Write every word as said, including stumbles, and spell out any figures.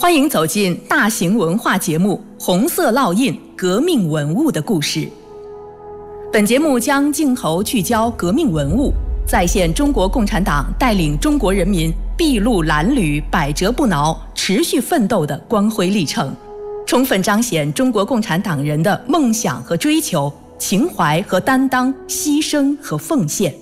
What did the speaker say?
欢迎走进大型文化节目《红色烙印：革命文物的故事》。本节目将镜头聚焦革命文物，再现中国共产党带领中国人民筚路蓝缕、百折不挠、持续奋斗的光辉历程，充分彰显中国共产党人的梦想和追求、情怀和担当、牺牲和奉献。